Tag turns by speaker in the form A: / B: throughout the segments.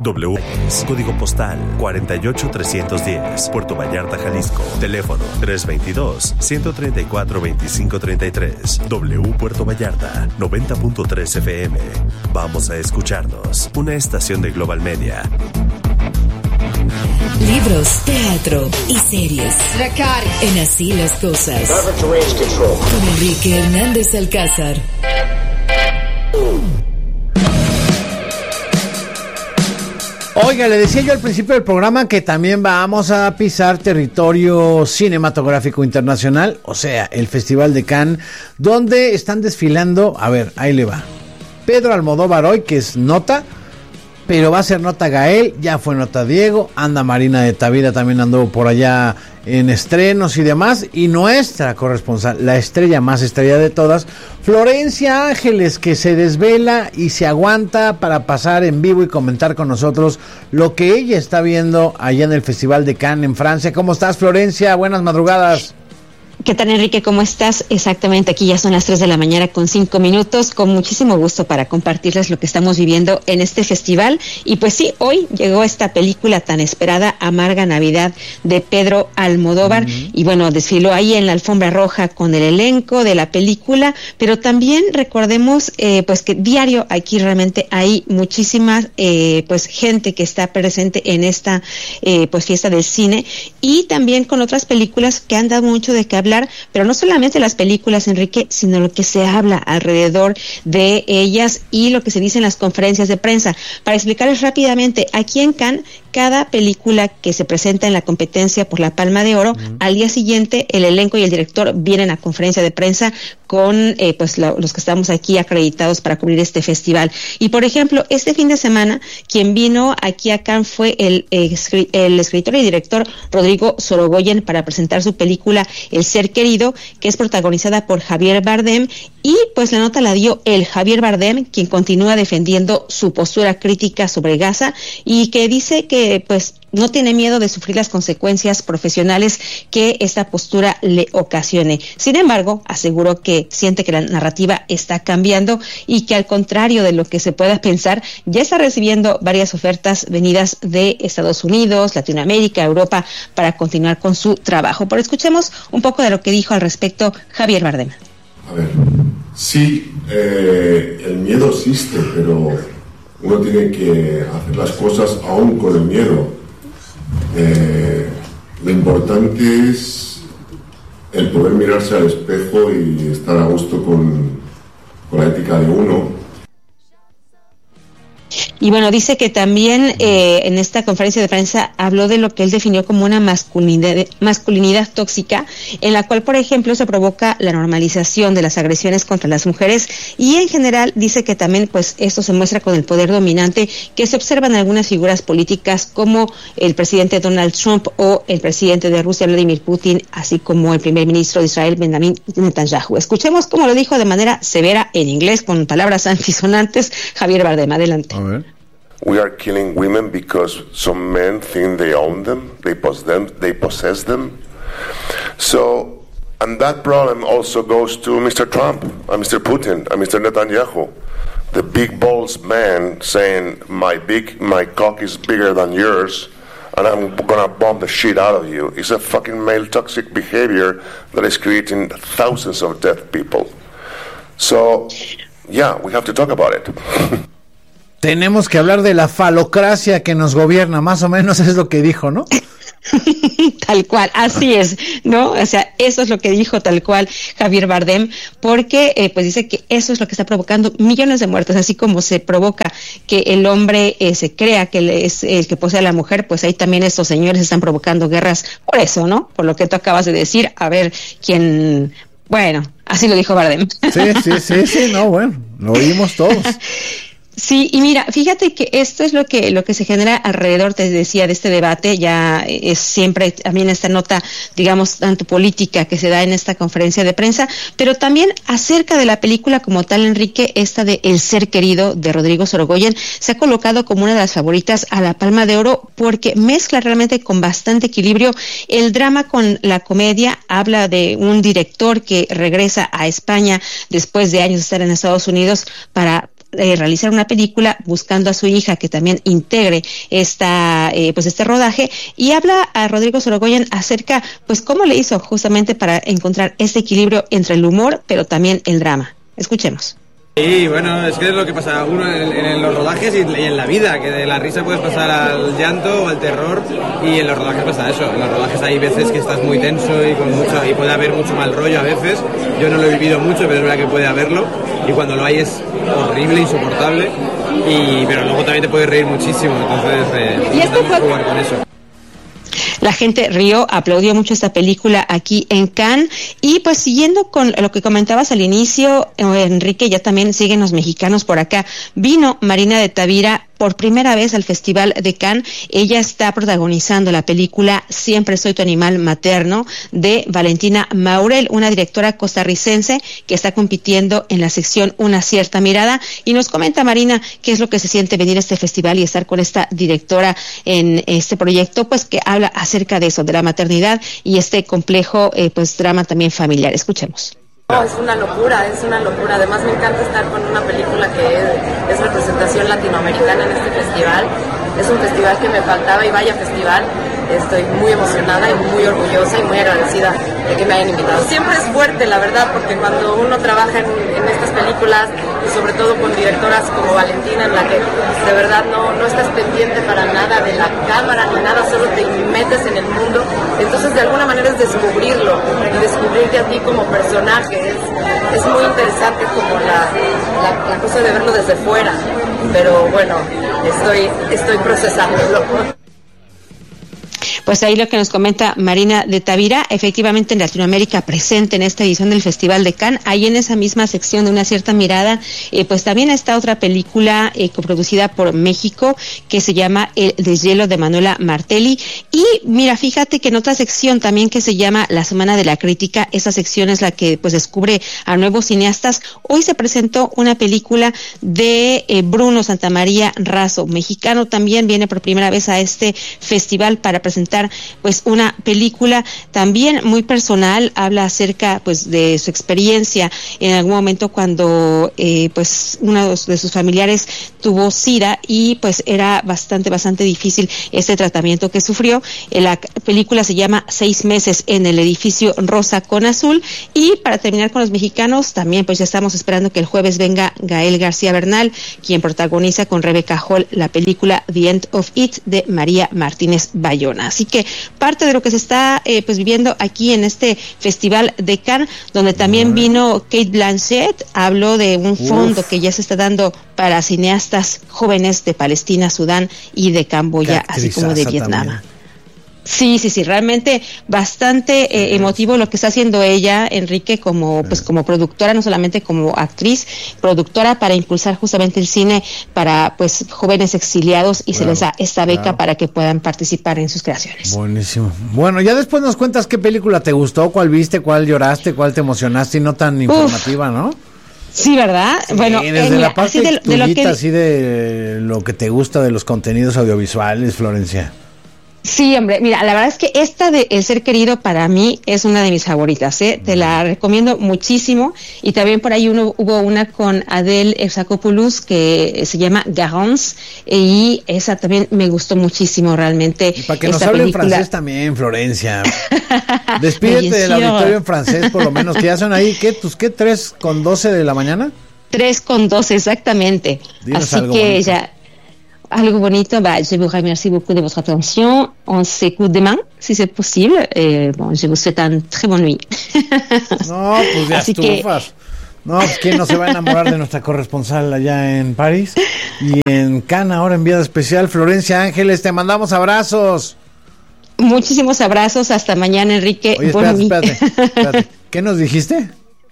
A: W. Código postal 48310, Puerto Vallarta, Jalisco. Teléfono 322-134-2533. W Puerto Vallarta 90.3 FM. Vamos a escucharnos. Una estación de Global Media.
B: Libros, teatro y series. En Así las Cosas. Con Enrique Hernández Alcázar.
C: Oiga, le decía yo al principio del programa que también vamos a pisar territorio cinematográfico internacional, o sea, el Festival de Cannes, donde están desfilando, a ver, ahí le va, Pedro Almodóvar hoy, que es nota, pero va a ser nota Gael, ya fue nota Diego, anda Marina de Tavira, también andó por allá en estrenos y demás, y nuestra corresponsal, la estrella más estrella de todas, Florencia Ángeles, que se desvela y se aguanta para pasar en vivo y comentar con nosotros lo que ella está viendo allá en el Festival de Cannes en Francia. ¿Cómo estás, Florencia? Buenas madrugadas.
D: ¿Qué tal, Enrique? ¿Cómo estás? Exactamente, aquí ya son las 3 de la mañana con 5 minutos, con muchísimo gusto para compartirles lo que estamos viviendo en este festival. Y pues sí, hoy llegó esta película tan esperada, Amarga Navidad, de Pedro Almodóvar, y bueno, desfiló ahí en la alfombra roja con el elenco de la película, pero también recordemos pues que diario aquí realmente hay muchísima pues gente que está presente en esta pues fiesta del cine, y también con otras películas que han dado mucho de qué hablar, pero no solamente las películas, Enrique, sino lo que se habla alrededor de ellas y lo que se dice en las conferencias de prensa. Para explicarles rápidamente, aquí en Cannes, cada película que se presenta en la competencia por la Palma de Oro, al día siguiente el elenco y el director vienen a conferencia de prensa con pues los que estamos aquí acreditados para cubrir este festival. Y por ejemplo, este fin de semana, quien vino aquí a Cannes fue el escritor y director Rodrigo Sorogoyen para presentar su película El Ser Querido, que es protagonizada por Javier Bardem, y pues la nota la dio el Javier Bardem, quien continúa defendiendo su postura crítica sobre Gaza y que dice que pues no tiene miedo de sufrir las consecuencias profesionales que esta postura le ocasione. Sin embargo, aseguró que siente que la narrativa está cambiando y que, al contrario de lo que se pueda pensar, ya está recibiendo varias ofertas venidas de Estados Unidos, Latinoamérica, Europa, para continuar con su trabajo. Pero escuchemos un poco de lo que dijo al respecto Javier Bardem.
E: A ver, sí, el miedo existe, pero uno tiene que hacer las cosas aún con el miedo. Lo importante es el poder mirarse al espejo y estar a gusto con la ética de uno.
D: Y bueno, dice que también en esta conferencia de prensa habló de lo que él definió como una masculinidad tóxica, en la cual, por ejemplo, se provoca la normalización de las agresiones contra las mujeres, y en general dice que también pues esto se muestra con el poder dominante que se observa en algunas figuras políticas como el presidente Donald Trump o el presidente de Rusia Vladimir Putin, así como el primer ministro de Israel Benjamin Netanyahu. Escuchemos cómo lo dijo de manera severa en inglés con palabras antisonantes Javier Bardem. Adelante.
F: We are killing women because some men think they own them, they possess them. So, and that problem also goes to Mr. Trump, and Mr. Putin, and Mr. Netanyahu. The big balls man saying, my cock is bigger than yours, and I'm gonna bomb the shit out of you. It's a fucking male toxic behavior that is creating thousands of dead people. So, yeah, we have to talk about it.
C: Tenemos que hablar de la falocracia que nos gobierna, más o menos es lo que dijo, ¿no?
D: Tal cual, así es, ¿no? O sea, eso es lo que dijo tal cual Javier Bardem, porque pues dice que eso es lo que está provocando millones de muertos, así como se provoca que el hombre se crea que es el que posee a la mujer, pues ahí también estos señores están provocando guerras por eso, ¿no? Por lo que tú acabas de decir, a ver quién... Bueno, así lo dijo Bardem.
C: Sí, no, bueno, lo oímos todos.
D: Sí, y mira, fíjate que esto es lo que se genera alrededor, te decía, de este debate. Ya es siempre también esta nota, digamos, tanto política que se da en esta conferencia de prensa, pero también acerca de la película como tal, Enrique, esta de El Ser Querido de Rodrigo Sorogoyen se ha colocado como una de las favoritas a la Palma de Oro porque mezcla realmente con bastante equilibrio el drama con la comedia. Habla de un director que regresa a España después de años de estar en Estados Unidos para realizar una película buscando a su hija que también integre este rodaje, y habla a Rodrigo Sorogoyen acerca pues cómo le hizo justamente para encontrar ese equilibrio entre el humor pero también el drama. Escuchemos.
G: Sí, bueno, es que es lo que pasa uno en los rodajes y en la vida, que de la risa puedes pasar al llanto o al terror, y en los rodajes pasa eso. En los rodajes hay veces que estás muy tenso y puede haber mucho mal rollo a veces. Yo no lo he vivido mucho, pero es verdad que puede haberlo, y cuando lo hay es horrible, insoportable, pero luego también te puedes reír muchísimo, entonces intentamos jugar con eso.
D: La gente rió, aplaudió mucho esta película aquí en Cannes. Y pues siguiendo con lo que comentabas al inicio, Enrique, ya también siguen los mexicanos por acá. Vino Marina de Tavira por primera vez al Festival de Cannes. Ella está protagonizando la película Siempre soy tu animal materno, de Valentina Maurel, una directora costarricense que está compitiendo en la sección Una cierta mirada. Y nos comenta, Marina, qué es lo que se siente venir a este festival y estar con esta directora en este proyecto, pues que habla acerca de eso, de la maternidad y este complejo pues drama también familiar. Escuchemos.
H: No, es una locura. Además me encanta estar con una película que es representación latinoamericana en este festival. Es un festival que me faltaba, y vaya festival. Estoy muy emocionada y muy orgullosa y muy agradecida de que me hayan invitado. Siempre es fuerte, la verdad, porque cuando uno trabaja en estas películas, y sobre todo con directoras como Valentina, en la que de verdad no estás pendiente para nada de la cámara ni nada, solo te metes en el mundo, entonces de alguna manera es descubrirlo y descubrirte a ti como personaje. Es muy interesante como la cosa de verlo desde fuera, pero bueno, estoy procesándolo.
D: Pues ahí lo que nos comenta Marina de Tavira, efectivamente en Latinoamérica presente en esta edición del Festival de Cannes. Ahí en esa misma sección de Una cierta mirada, pues también está otra película coproducida por México que se llama El deshielo, de Manuela Martelli. Y mira, fíjate que en otra sección también que se llama La Semana de la Crítica, esa sección es la que pues descubre a nuevos cineastas. Hoy se presentó una película de Bruno Santamaría Razo, mexicano, también viene por primera vez a este festival para presentar pues una película también muy personal. Habla acerca pues de su experiencia en algún momento cuando pues uno de sus familiares tuvo SIDA, y pues era bastante difícil este tratamiento que sufrió. La película se llama 6 meses en el edificio rosa con azul. Y para terminar con los mexicanos, también pues ya estamos esperando que el jueves venga Gael García Bernal, quien protagoniza con Rebeca Hall la película The End of It, de María Martínez Bayona. Así que parte de lo que se está pues viviendo aquí en este Festival de Cannes, donde también vino Kate Blanchett, habló de un fondo que ya se está dando para cineastas jóvenes de Palestina, Sudán y de Camboya, así como de Vietnam. También. Sí, realmente bastante emotivo lo que está haciendo ella, Enrique, como productora, no solamente como actriz, productora para impulsar justamente el cine para pues jóvenes exiliados, y se les da esta beca para que puedan participar en sus creaciones. Buenísimo.
C: Bueno, ya después nos cuentas qué película te gustó, cuál viste, cuál lloraste, cuál te emocionaste, y no tan informativa, ¿no?
D: Sí, ¿verdad?
C: Sí, bueno, desde la parte así de lo que te gusta de los contenidos audiovisuales, Florencia.
D: Sí, hombre, mira, la verdad es que esta de El ser querido para mí es una de mis favoritas, te la recomiendo muchísimo. Y también por ahí hubo una con Adele Exarchopoulos que se llama Garance, y esa también me gustó muchísimo realmente.
C: Y para que nos hable en francés también, Florencia. Despídete del auditorio en francés, por lo menos, que ya son ahí, ¿tus 3:12 de la mañana?
D: 3:12, exactamente.
C: Dinos
D: así
C: algo
D: que
C: bonito.
D: ya... Algo bonito, je vous remercie beaucoup de votre attention. On s'écoute demain, si c'est possible. Je vous souhaite une très bonne nuit.
C: No, pues ya estufas. No, pues quién no se va a enamorar de nuestra corresponsal allá en París. Y en Cannes, ahora enviada especial, Florencia Ángeles, te mandamos abrazos.
D: Muchísimos abrazos, hasta mañana, Enrique.
C: Oye, espérate. ¿Qué nos dijiste?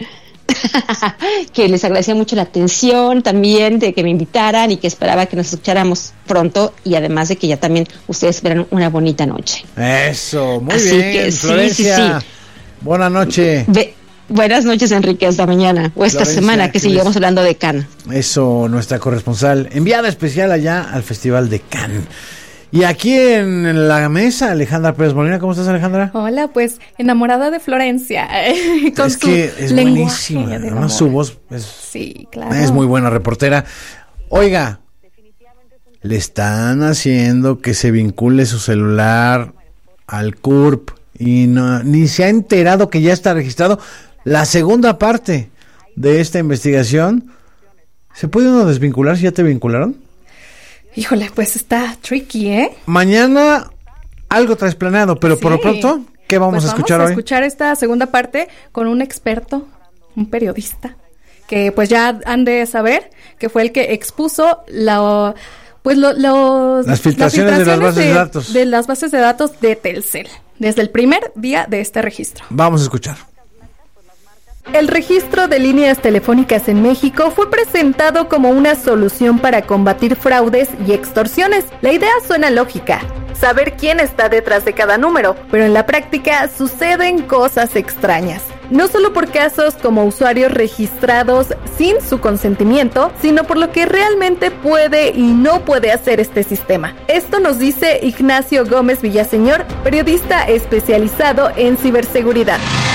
D: Que les agradecía mucho la atención también, de que me invitaran, y que esperaba que nos escucháramos pronto, y además de que ya también ustedes esperan una bonita noche.
C: Eso, muy
D: Así
C: bien,
D: que,
C: Florencia. Sí. Buenas noches.
D: Buenas noches, Enrique, hasta mañana, o esta
C: Florencia,
D: semana que sigamos hablando de Cannes.
C: Eso, nuestra corresponsal, enviada especial allá al Festival de Cannes. Y aquí en la mesa, Alejandra Pérez Molina. ¿Cómo estás, Alejandra?
I: Hola, pues enamorada de Florencia.
C: Con es que es buenísima. Además, su voz
I: sí, claro.
C: Es muy buena reportera. Oiga, le están haciendo que se vincule su celular al CURP y no, ni se ha enterado que ya está registrado. La segunda parte de esta investigación, ¿se puede uno desvincular si ya te vincularon?
I: Híjole, pues está tricky, ¿eh?
C: Mañana algo traes planeado, pero sí. Por lo pronto, ¿qué vamos a escuchar hoy?
I: Vamos a escuchar esta segunda parte con un experto, un periodista, que pues ya han de saber que fue el que expuso las filtraciones de las bases de datos. De las bases de datos de Telcel, desde el primer día de este registro.
C: Vamos a escuchar.
I: El registro de líneas telefónicas en México fue presentado como una solución para combatir fraudes y extorsiones. La idea suena lógica, saber quién está detrás de cada número, pero en la práctica suceden cosas extrañas. No solo por casos como usuarios registrados sin su consentimiento, sino por lo que realmente puede y no puede hacer este sistema. Esto nos dice Ignacio Gómez Villaseñor, periodista especializado en ciberseguridad.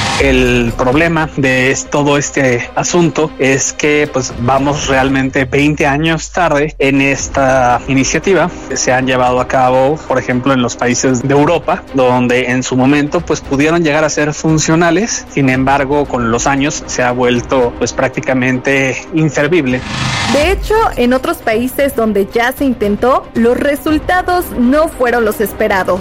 J: El problema de todo este asunto es que pues vamos realmente 20 años tarde en esta iniciativa. Se han llevado a cabo, por ejemplo, en los países de Europa, donde en su momento pues pudieron llegar a ser funcionales. Sin embargo, con los años se ha vuelto pues prácticamente inservible.
I: De hecho, en otros países donde ya se intentó, los resultados no fueron los esperados.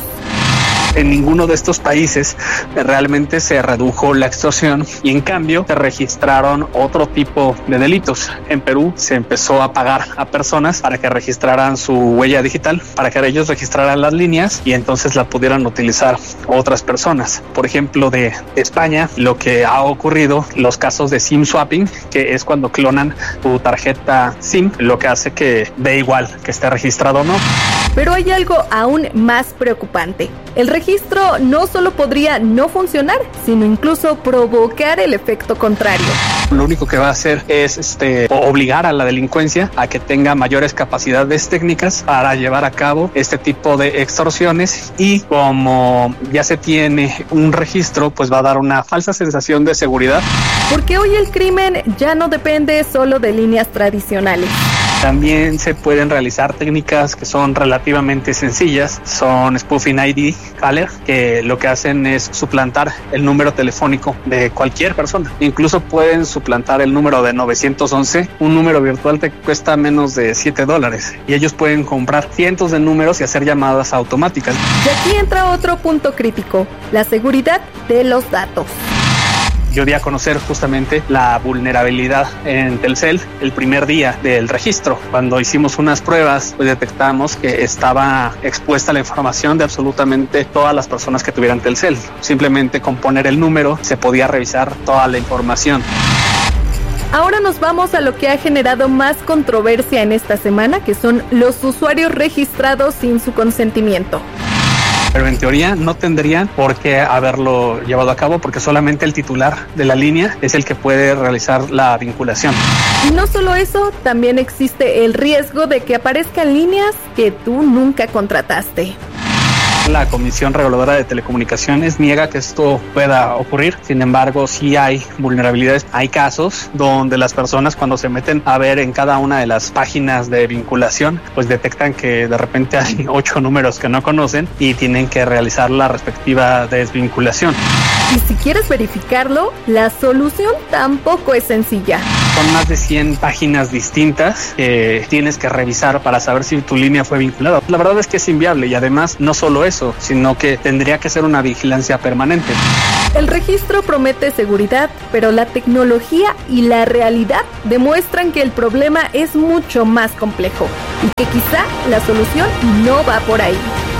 J: En ninguno de estos países realmente se redujo la extorsión y en cambio se registraron otro tipo de delitos. En Perú se empezó a pagar a personas para que registraran su huella digital, para que ellos registraran las líneas y entonces la pudieran utilizar otras personas. Por ejemplo, de España, lo que ha ocurrido, los casos de SIM swapping, que es cuando clonan tu tarjeta SIM, lo que hace que dé igual que esté registrado o no.
I: Pero hay algo aún más preocupante. El registro no solo podría no funcionar, sino incluso provocar el efecto contrario.
J: Lo único que va a hacer es obligar a la delincuencia a que tenga mayores capacidades técnicas para llevar a cabo este tipo de extorsiones y como ya se tiene un registro, pues va a dar una falsa sensación de seguridad.
I: Porque hoy el crimen ya no depende solo de líneas tradicionales.
J: También se pueden realizar técnicas que son relativamente sencillas, son spoofing ID caller, que lo que hacen es suplantar el número telefónico de cualquier persona. Incluso pueden suplantar el número de 911, un número virtual te cuesta menos de $7 y ellos pueden comprar cientos de números y hacer llamadas automáticas.
I: Y aquí entra otro punto crítico, la seguridad de los datos.
J: Yo di a conocer justamente la vulnerabilidad en Telcel el primer día del registro. Cuando hicimos unas pruebas, pues detectamos que estaba expuesta la información de absolutamente todas las personas que tuvieran Telcel. Simplemente con poner el número se podía revisar toda la información.
I: Ahora nos vamos a lo que ha generado más controversia en esta semana, que son los usuarios registrados sin su consentimiento.
J: Pero en teoría no tendrían por qué haberlo llevado a cabo porque solamente el titular de la línea es el que puede realizar la vinculación.
I: Y no solo eso, también existe el riesgo de que aparezcan líneas que tú nunca contrataste.
J: La Comisión Reguladora de Telecomunicaciones niega que esto pueda ocurrir. Sin embargo, sí hay vulnerabilidades. Hay casos donde las personas cuando se meten a ver en cada una de las páginas de vinculación, pues detectan que de repente hay 8 números que no conocen y tienen que realizar la respectiva desvinculación.
I: Y si quieres verificarlo, la solución tampoco es sencilla.
J: Son más de 100 páginas distintas que tienes que revisar para saber si tu línea fue vinculada. La verdad es que es inviable y además no solo eso, sino que tendría que ser una vigilancia permanente.
I: El registro promete seguridad, pero la tecnología y la realidad demuestran que el problema es mucho más complejo y que quizá la solución no va por ahí.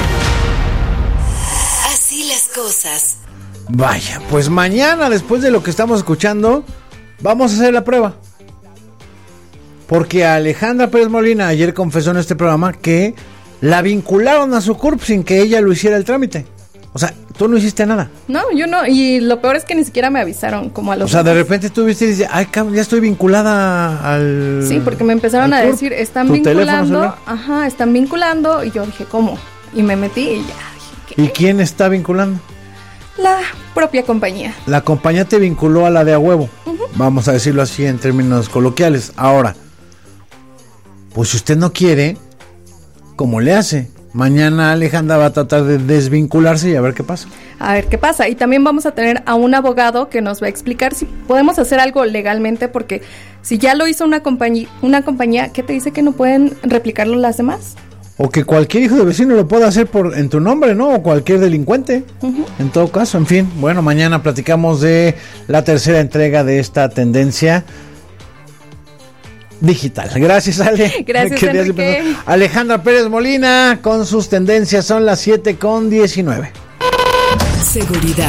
B: Así las cosas.
C: Vaya, pues mañana, después de lo que estamos escuchando, vamos a hacer la prueba. Porque Alejandra Pérez Molina ayer confesó en este programa que la vincularon a su CURP sin que ella lo hiciera el trámite. O sea, tú no hiciste nada.
I: No, yo no. Y lo peor es que ni siquiera me avisaron como a los...
C: O sea, demás. De repente tú viste y dices, ay, cabrón, ya estoy vinculada al...
I: Sí, porque me empezaron a decir, están vinculando. Ajá, están vinculando. Y yo dije, ¿cómo? Y me metí y ya.
C: ¿Y quién está vinculando?
I: La propia compañía.
C: La compañía te vinculó a la de a huevo. Vamos a decirlo así en términos coloquiales. Ahora, pues si usted no quiere, ¿cómo le hace? Mañana Alejandra va a tratar de desvincularse y a ver qué pasa.
I: A ver qué pasa. Y también vamos a tener a un abogado que nos va a explicar si podemos hacer algo legalmente, porque si ya lo hizo una compañía, ¿qué te dice que no pueden replicarlo las demás?
C: O que cualquier hijo de vecino lo pueda hacer en tu nombre, ¿no? O cualquier delincuente. En todo caso, en fin. Bueno, mañana platicamos de la tercera entrega de esta tendencia digital. Gracias, Ale.
I: Gracias, Enrique.
C: Alejandra Pérez Molina con sus tendencias. Son las 7:19.
B: Seguridad.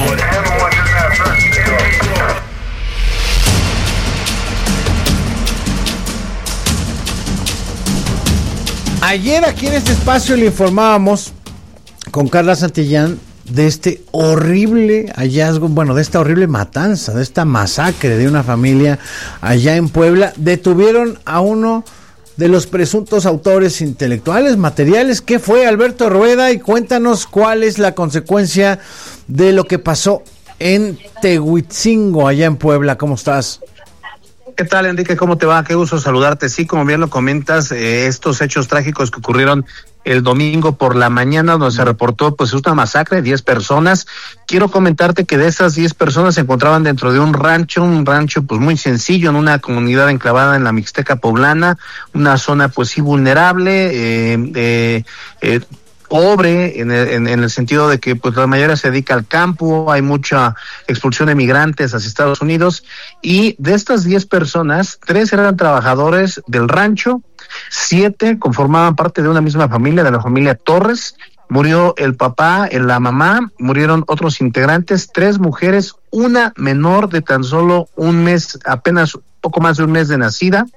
C: Ayer aquí en este espacio le informábamos con Carla Santillán de este horrible hallazgo, bueno, de esta horrible matanza, de esta masacre de una familia allá en Puebla. Detuvieron a uno de los presuntos autores intelectuales, materiales. ¿Qué fue, Alberto Rueda? Y cuéntanos cuál es la consecuencia de lo que pasó en Tehuitzingo, allá en Puebla. ¿Cómo estás?
K: ¿Qué tal, Enrique? ¿Cómo te va? Qué gusto saludarte. Sí, como bien lo comentas, estos hechos trágicos que ocurrieron el domingo por la mañana, donde se reportó pues una masacre de 10 personas. Quiero comentarte que de esas 10 personas se encontraban dentro de un rancho pues muy sencillo, en una comunidad enclavada en la Mixteca poblana, una zona pues sí vulnerable, pobre en el sentido de que pues la mayoría se dedica al campo, hay mucha expulsión de migrantes hacia Estados Unidos, y de estas 10 personas, 3 eran trabajadores del rancho, 7 conformaban parte de una misma familia, de la familia Torres. Murió el papá, la mamá, murieron otros integrantes, 3 mujeres, una menor de tan solo un mes, apenas poco más de un mes de nacida.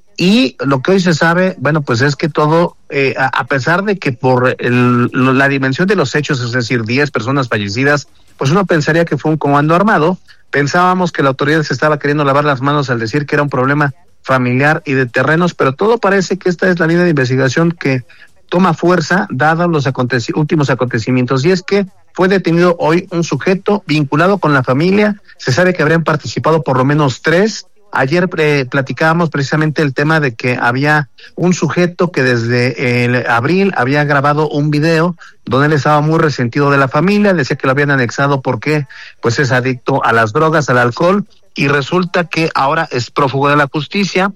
K: Y lo que hoy se sabe, bueno, pues es que todo, a pesar de que por la dimensión de los hechos, es decir, 10 personas fallecidas, pues uno pensaría que fue un comando armado. Pensábamos que la autoridad se estaba queriendo lavar las manos al decir que era un problema familiar y de terrenos, pero todo parece que esta es la línea de investigación que toma fuerza, dados los últimos acontecimientos, y es que fue detenido hoy un sujeto vinculado con la familia. Se sabe que habrían participado por lo menos 3. Ayer platicábamos precisamente el tema de que había un sujeto que desde el abril había grabado un video donde él estaba muy resentido de la familia, decía que lo habían anexado porque pues es adicto a las drogas, al alcohol, y resulta que ahora es prófugo de la justicia.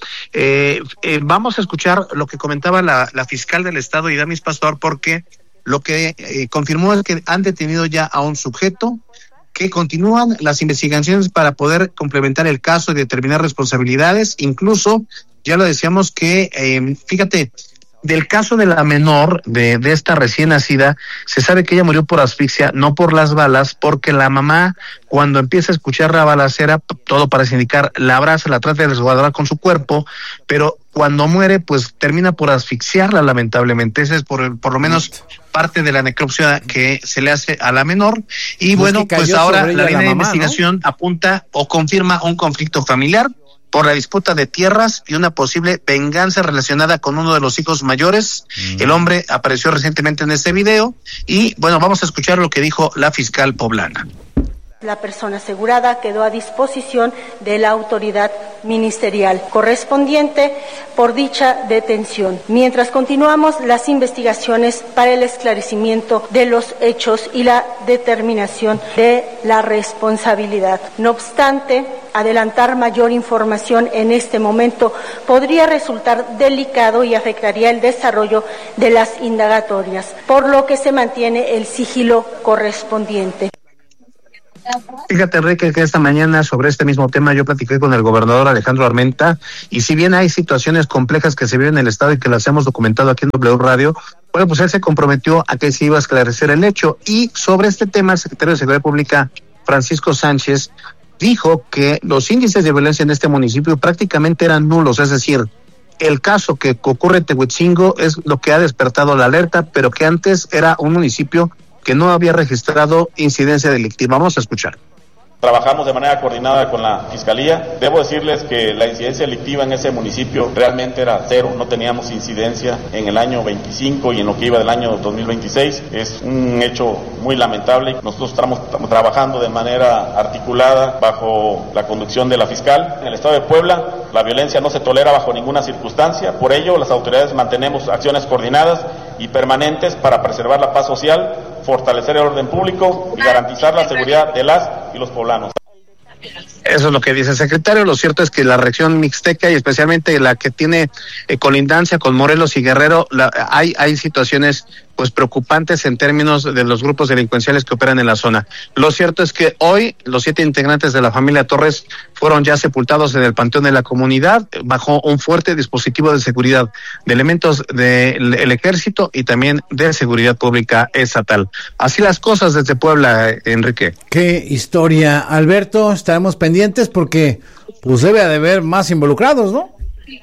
K: Vamos a escuchar lo que comentaba la fiscal del estado, Idamis Pastor, porque lo que confirmó es que han detenido ya a un sujeto, que continúan las investigaciones para poder complementar el caso y determinar responsabilidades. Incluso, ya lo decíamos que, fíjate, del caso de la menor, de esta recién nacida, se sabe que ella murió por asfixia, no por las balas, porque la mamá, cuando empieza a escuchar la balacera, todo parece indicar, la abraza, la trata de resguardar con su cuerpo, pero cuando muere, pues termina por asfixiarla, lamentablemente. Ese es por lo menos parte de la necropsia que se le hace a la menor. Y bueno, pues ahora la línea de investigación, ¿no?, apunta o confirma un conflicto familiar por la disputa de tierras y una posible venganza relacionada con uno de los hijos mayores. El hombre apareció recientemente en este video y bueno, vamos a escuchar lo que dijo la fiscal poblana.
L: La persona asegurada quedó a disposición de la autoridad ministerial correspondiente por dicha detención, mientras continuamos las investigaciones para el esclarecimiento de los hechos y la determinación de la responsabilidad. No obstante, adelantar mayor información en este momento podría resultar delicado y afectaría el desarrollo de las indagatorias, por lo que se mantiene el sigilo correspondiente.
K: Fíjate, Enrique, que esta mañana sobre este mismo tema yo platiqué con el gobernador Alejandro Armenta, y si bien hay situaciones complejas que se viven en el estado y que las hemos documentado aquí en W Radio, bueno, pues él se comprometió a que se iba a esclarecer el hecho. Y sobre este tema, el secretario de Seguridad Pública, Francisco Sánchez, dijo que los índices de violencia en este municipio prácticamente eran nulos, es decir, el caso que ocurre en Tehuitzingo es lo que ha despertado la alerta, pero que antes era un municipio que no había registrado incidencia delictiva. Vamos a escuchar.
M: Trabajamos de manera coordinada con la Fiscalía. Debo decirles que la incidencia delictiva en ese municipio realmente era cero. No teníamos incidencia en el año 25 y en lo que iba del año 2026. Es un hecho muy lamentable. Nosotros estamos trabajando de manera articulada bajo la conducción de la fiscal. En el estado de Puebla, la violencia no se tolera bajo ninguna circunstancia. Por ello, las autoridades mantenemos acciones coordinadas y permanentes para preservar la paz social, fortalecer el orden público y garantizar la seguridad de las y los poblanos.
K: Eso es lo que dice el secretario. Lo cierto es que la región mixteca y especialmente la que tiene colindancia con Morelos y Guerrero, hay situaciones pues preocupantes en términos de los grupos delincuenciales que operan en la zona. Lo cierto es que hoy los 7 integrantes de la familia Torres fueron ya sepultados en el panteón de la comunidad bajo un fuerte dispositivo de seguridad de elementos del ejército y también de seguridad pública estatal. Así las cosas desde Puebla, Enrique.
C: Qué historia, Alberto. Estaremos pendientes porque pues debe de haber más involucrados, ¿no?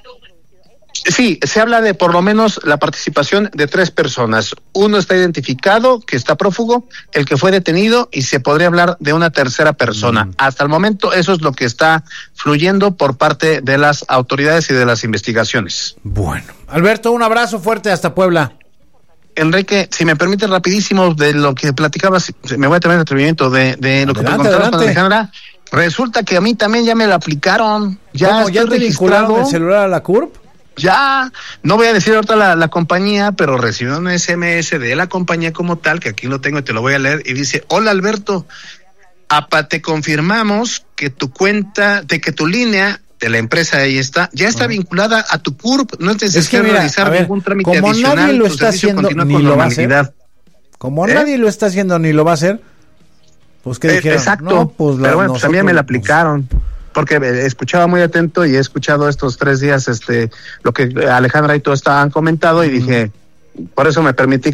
K: Sí, se habla de por lo menos la participación de 3 personas. Uno está identificado, que está prófugo, el que fue detenido, y se podría hablar de una tercera persona. Hasta el momento eso es lo que está fluyendo por parte de las autoridades y de las investigaciones.
C: Bueno, Alberto, un abrazo fuerte hasta Puebla.
K: Enrique, si me permite rapidísimo de lo que platicabas, me voy a tener el atrevimiento de lo que preguntabas con Alejandra. Resulta que a mí también ya me la aplicaron.
C: ¿Ya te vincularon el celular a la CURP?
K: Ya, no voy a decir ahorita la compañía, pero recibí un SMS de la compañía como tal, que aquí lo tengo y te lo voy a leer, y dice: hola Alberto, te confirmamos que tu cuenta, de que tu línea de la empresa ahí está, ya está vinculada a tu CURP, no es necesario realizar ningún trámite
C: como
K: adicional.
C: Nadie lo está haciendo ni lo va a hacer. Como nadie lo está haciendo ni lo va a hacer, pues ¿qué dijeron?
K: Exacto,
C: no, pues
K: pero bueno, pues a mí me la aplicaron. Porque escuchaba muy atento y he escuchado estos 3 días lo que Alejandra y tú han comentado y dije, por eso me permití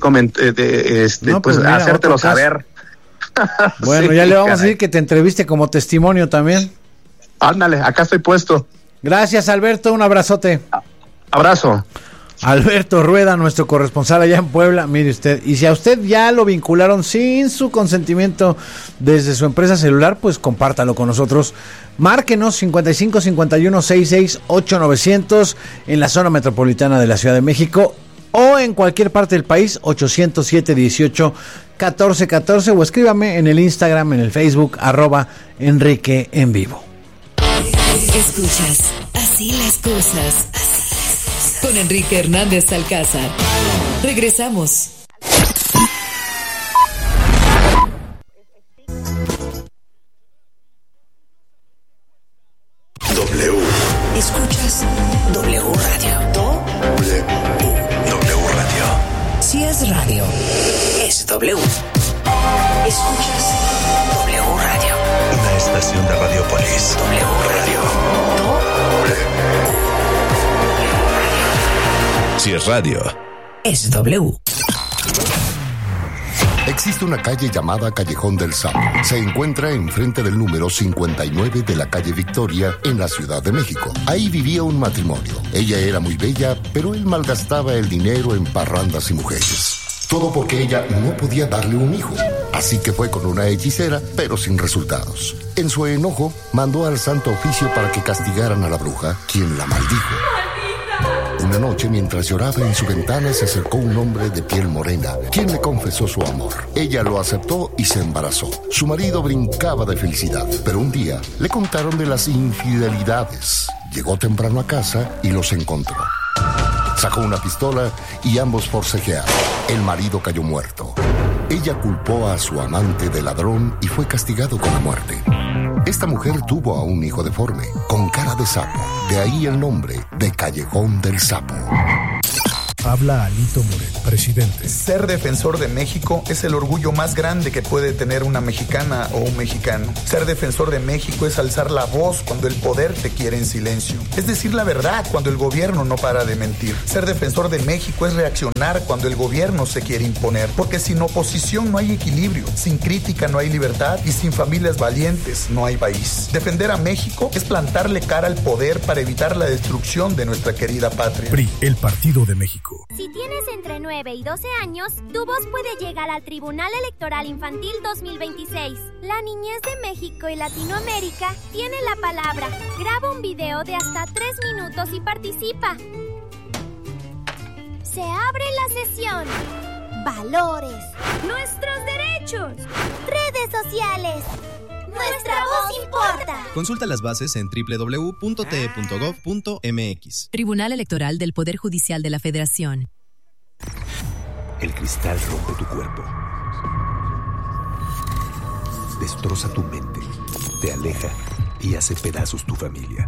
K: mira, hacértelo saber.
C: Bueno, sí, ya le vamos a decir que te entreviste como testimonio también.
K: Ándale, acá estoy puesto.
C: Gracias, Alberto, un abrazote.
K: Abrazo.
C: Alberto Rueda, nuestro corresponsal allá en Puebla, mire usted, y si a usted ya lo vincularon sin su consentimiento desde su empresa celular, pues compártalo con nosotros. Márquenos 55 51 66 8900 en la zona metropolitana de la Ciudad de México o en cualquier parte del país, 807 18 14 14, o escríbame en el Instagram, en el Facebook, @Enrique en Vivo.
B: Escuchas Así las cosas con Enrique Hernández Alcázar. Regresamos.
A: W.
B: Escuchas W Radio.
A: W Radio.
B: Si es radio, es W. Escuchas W Radio.
A: Una estación de Radiopolis.
B: W Radio.
A: Si es radio,
B: es W.
N: Existe una calle llamada Callejón del Sapo. Se encuentra enfrente del número 59 de la calle Victoria, en la Ciudad de México. Ahí vivía un matrimonio. Ella era muy bella, pero él malgastaba el dinero en parrandas y mujeres. Todo porque ella no podía darle un hijo. Así que fue con una hechicera, pero sin resultados. En su enojo, mandó al Santo Oficio para que castigaran a la bruja, quien la maldijo. Una noche, mientras lloraba en su ventana, se acercó un hombre de piel morena, quien le confesó su amor. Ella lo aceptó y se embarazó. Su marido brincaba de felicidad, pero un día le contaron de las infidelidades. Llegó temprano a casa y los encontró. Sacó una pistola y ambos forcejearon. El marido cayó muerto. Ella culpó a su amante de ladrón y fue castigado con la muerte. Esta mujer tuvo a un hijo deforme, con cara de sapo. De ahí el nombre de Callejón del Sapo.
O: Habla Alito Moreno, presidente.
P: Ser defensor de México es el orgullo más grande que puede tener una mexicana o un mexicano. Ser defensor de México es alzar la voz cuando el poder te quiere en silencio. Es decir la verdad cuando el gobierno no para de mentir. Ser defensor de México es reaccionar cuando el gobierno se quiere imponer. Porque sin oposición no hay equilibrio, sin crítica no hay libertad y sin familias valientes no hay país. Defender a México es plantarle cara al poder para evitar la destrucción de nuestra querida patria.
O: PRI, el Partido de México.
A: México.
Q: Si tienes entre 9 y 12 años, tu voz puede llegar al Tribunal Electoral Infantil 2026. La niñez de México y Latinoamérica tiene la palabra. Graba un video de hasta 3 minutos y participa. Se abre la sesión. Valores. Nuestros derechos. Redes sociales. Nuestra voz importa.
R: Consulta las bases en www.te.gov.mx.
B: Tribunal Electoral del Poder Judicial de la Federación.
S: El cristal rompe tu cuerpo. Destroza tu mente. Te aleja y hace pedazos tu familia.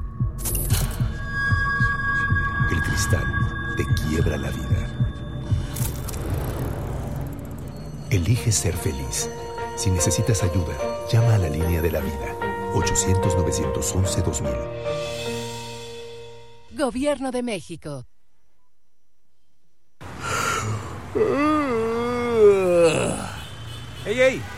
S: El cristal te quiebra la vida. Elige ser feliz. Si necesitas ayuda, llama a la línea de la vida. 800-911-2000.
B: Gobierno de México.
T: ¡Ey, ey!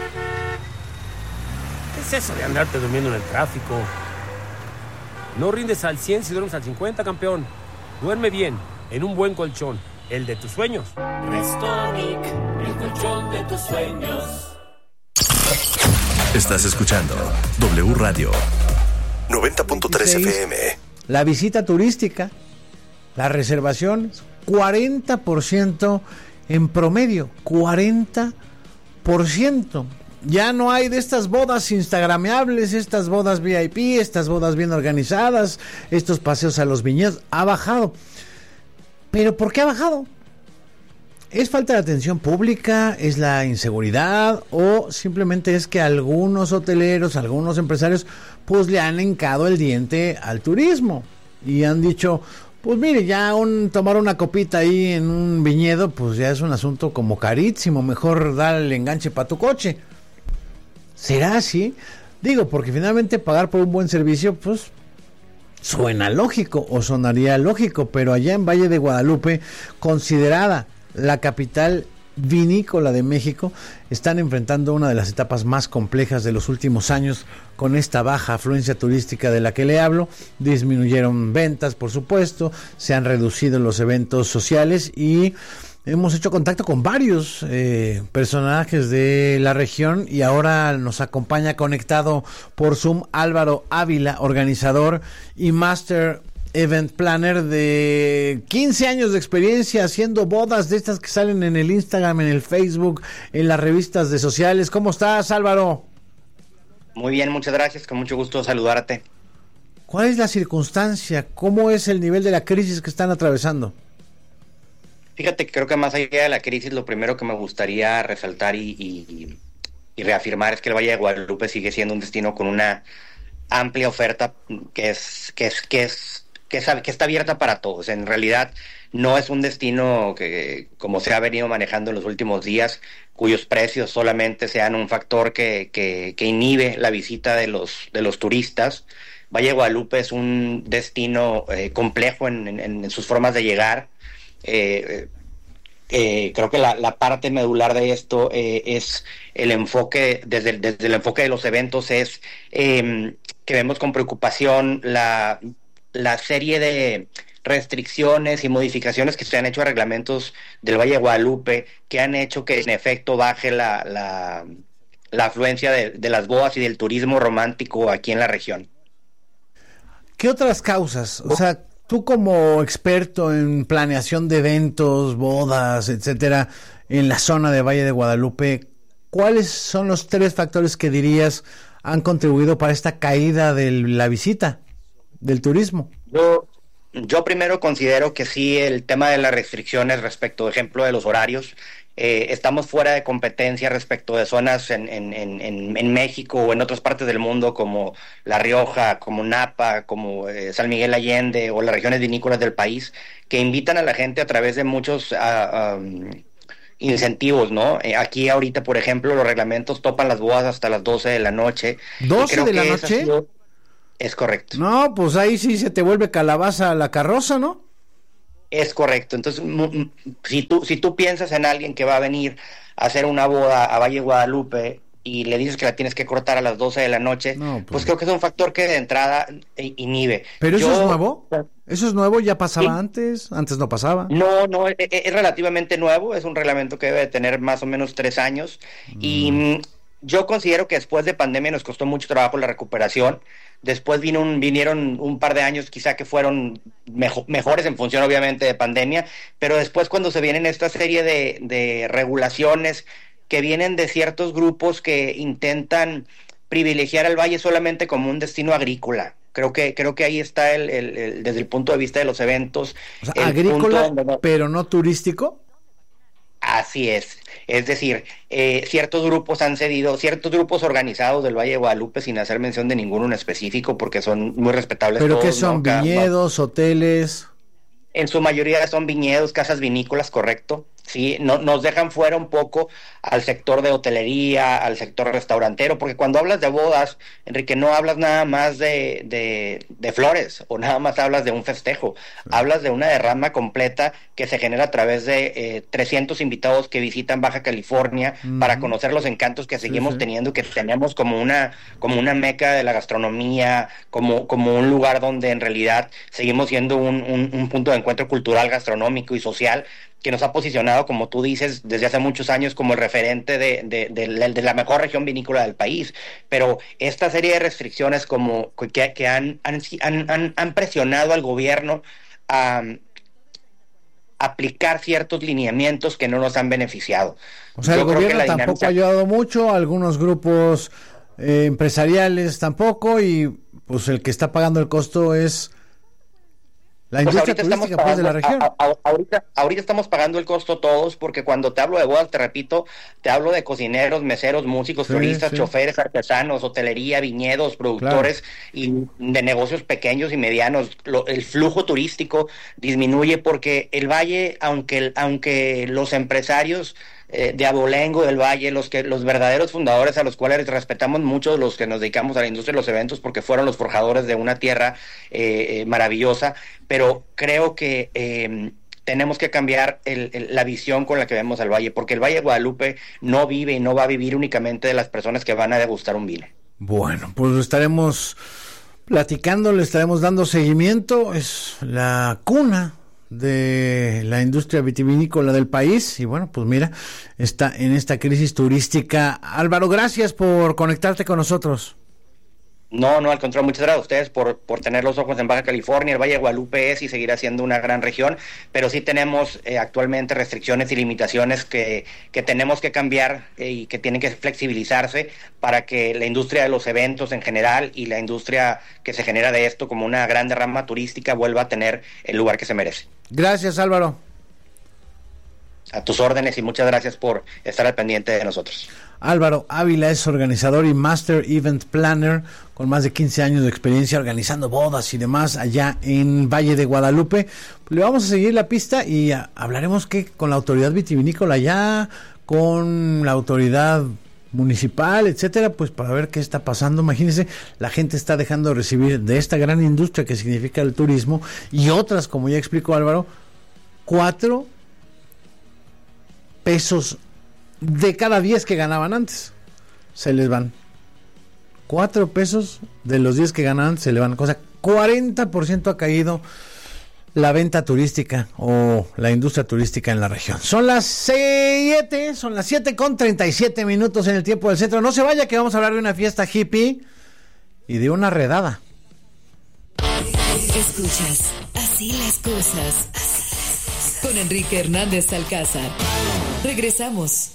T: ¿Qué es eso de andarte durmiendo en el tráfico? No rindes al 100 si duermes al 50, campeón. Duerme bien, en un buen colchón, el de tus sueños.
U: Restonic, el colchón de tus sueños.
A: Estás escuchando W Radio 90.3 FM.
C: La visita turística, la reservación, 40% en promedio, 40%. Ya no hay de estas bodas instagrameables, estas bodas VIP, estas bodas bien organizadas, estos paseos a los viñedos. Ha bajado. ¿Pero por qué ha bajado? ¿Es falta de atención pública? ¿Es la inseguridad? ¿O simplemente es que algunos hoteleros, algunos empresarios, pues le han hincado el diente al turismo? Y han dicho, pues mire, ya tomar una copita ahí en un viñedo, pues ya es un asunto como carísimo. Mejor dar el enganche para tu coche. ¿Será así? Digo, porque finalmente pagar por un buen servicio, pues suena lógico o sonaría lógico. Pero allá en Valle de Guadalupe, considerada la capital vinícola de México, están enfrentando una de las etapas más complejas de los últimos años con esta baja afluencia turística de la que le hablo. Disminuyeron ventas, por supuesto, se han reducido los eventos sociales y hemos hecho contacto con varios personajes de la región y ahora nos acompaña conectado por Zoom Álvaro Ávila, organizador y Master Event Planner de 15 años de experiencia haciendo bodas de estas que salen en el Instagram, en el Facebook, en las revistas de sociales. ¿Cómo estás, Álvaro?
V: Muy bien, muchas gracias, con mucho gusto saludarte.
C: ¿Cuál es la circunstancia? ¿Cómo es el nivel de la crisis que están atravesando?
V: Fíjate que creo que más allá de la crisis, lo primero que me gustaría resaltar y reafirmar es que el Valle de Guadalupe sigue siendo un destino con una amplia oferta que está abierta para todos. En realidad no es un destino que, como se ha venido manejando en los últimos días, cuyos precios solamente sean un factor que inhibe la visita de los turistas. Valle de Guadalupe es un destino complejo en sus formas de llegar. Creo que la parte medular de esto es el enfoque, desde el enfoque de los eventos, es que vemos con preocupación la serie de restricciones y modificaciones que se han hecho a reglamentos del Valle de Guadalupe, que han hecho que en efecto baje la afluencia de las bodas y del turismo romántico aquí en la región.
C: ¿Qué otras causas? O sea, tú como experto en planeación de eventos, bodas, etcétera, en la zona de Valle de Guadalupe, ¿cuáles son los 3 factores que dirías han contribuido para esta caída de la visita, del turismo?
V: Yo primero considero que sí, el tema de las restricciones respecto, por ejemplo, de los horarios. Estamos fuera de competencia respecto de zonas en México o en otras partes del mundo como La Rioja, como Napa, como San Miguel Allende o las regiones vinícolas del país, que invitan a la gente a través de muchos incentivos, ¿no? Aquí ahorita, por ejemplo, los reglamentos topan las bodas hasta las 12 de la noche.
C: ¿12 de la noche?
V: Es correcto.
C: No, pues ahí sí se te vuelve calabaza la carroza, ¿no?
V: Es correcto. Entonces, si tú piensas en alguien que va a venir a hacer una boda a Valle Guadalupe, y le dices que la tienes que cortar a las 12 de la noche, pues creo que es un factor que de entrada inhibe.
C: ¿Pero eso es nuevo? ¿Eso es nuevo? ¿Ya pasaba antes? ¿Antes no pasaba?
V: No, es relativamente nuevo, es un reglamento que debe de tener más o menos 3 años, y yo considero que después de pandemia nos costó mucho trabajo la recuperación. Después vinieron un par de años quizá que fueron mejores en función obviamente de pandemia, pero después cuando se vienen esta serie de regulaciones que vienen de ciertos grupos que intentan privilegiar al valle solamente como un destino agrícola. Creo que ahí está desde el punto de vista de los eventos.
C: O sea, agrícola, pero no turístico.
V: Así es decir, ciertos grupos han cedido, ciertos grupos organizados del Valle de Guadalupe, sin hacer mención de ninguno en específico, porque son muy respetables.
C: ¿Pero
V: todos,
C: qué son? ¿No? ¿Viñedos, hoteles?
V: En su mayoría son viñedos, casas vinícolas, correcto. Sí, nos dejan fuera un poco al sector de hotelería, al sector restaurantero, porque cuando hablas de bodas, Enrique, no hablas nada más de flores, o nada más hablas de un festejo, hablas de una derrama completa que se genera a través de 300 invitados que visitan Baja California para conocer los encantos que seguimos teniendo, que tenemos como una meca de la gastronomía, como un lugar donde en realidad seguimos siendo un punto de encuentro cultural, gastronómico y social, que nos ha posicionado, como tú dices, desde hace muchos años como el referente de la mejor región vinícola del país. Pero esta serie de restricciones como que han presionado al gobierno a aplicar ciertos lineamientos que no nos han beneficiado.
C: O sea, el gobierno tampoco ha ayudado mucho, algunos grupos empresariales tampoco, y pues el que está pagando el costo es la industria turística pues, de la región.
V: Ahorita estamos pagando el costo todos, porque cuando te hablo de bodas, te repito, te hablo de cocineros, meseros, músicos, floristas, choferes, artesanos, hotelería, viñedos, productores y de negocios pequeños y medianos. El flujo turístico disminuye porque el valle, aunque los empresarios de abolengo del valle, los verdaderos fundadores, a los cuales respetamos mucho, los que nos dedicamos a la industria de los eventos, porque fueron los forjadores de una tierra maravillosa, pero creo que tenemos que cambiar la visión con la que vemos al valle, porque el Valle de Guadalupe no vive y no va a vivir únicamente de las personas que van a degustar un vino.
C: Bueno, pues estaremos platicando, le estaremos dando seguimiento. Es la cuna de la industria vitivinícola del país, y bueno, pues mira, está en esta crisis turística. Álvaro, gracias por conectarte con nosotros.
V: No, al contrario, muchas gracias a ustedes por tener los ojos en Baja California. El Valle de Guadalupe es y seguirá siendo una gran región, pero sí tenemos actualmente restricciones y limitaciones que tenemos que cambiar y que tienen que flexibilizarse para que la industria de los eventos en general y la industria que se genera de esto como una gran derrama turística vuelva a tener el lugar que se merece.
C: Gracias, Álvaro.
V: A tus órdenes y muchas gracias por estar al pendiente de nosotros.
C: Álvaro Ávila es organizador y Master Event Planner con más de 15 años de experiencia organizando bodas y demás allá en Valle de Guadalupe. Le vamos a seguir la pista y hablaremos con la autoridad vitivinícola allá, con la autoridad municipal, etcétera, pues para ver qué está pasando. Imagínense, la gente está dejando de recibir de esta gran industria que significa el turismo y otras, como ya explicó Álvaro, 4 pesos de cada 10 que ganaban antes. Se les van 4 pesos de los 10 que ganaban, se le van. O sea, 40% ha caído la venta turística o la industria turística en la región. Son las 7 con 37 minutos en el tiempo del centro. No se vaya, que vamos a hablar de una fiesta hippie y de una redada.
B: Escuchas Así las cosas con Enrique Hernández Alcázar. Regresamos.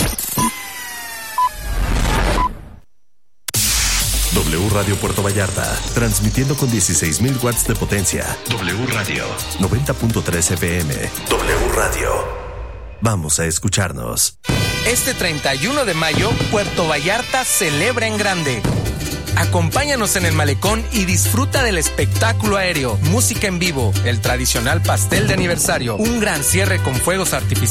A: W Radio Puerto Vallarta, transmitiendo con 16,000 watts de potencia. W Radio 90.3 FM. W Radio. Vamos a escucharnos.
E: Este 31 de mayo, Puerto Vallarta celebra en grande. Acompáñanos en el malecón y disfruta del espectáculo aéreo, música en vivo, el tradicional pastel de aniversario, un gran cierre con fuegos artificiales